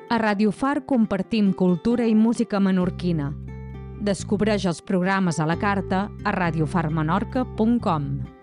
A Ràdio Far compartim cultura i música menorquina. Descobreix els programes a la carta a radiofarmenorca.com.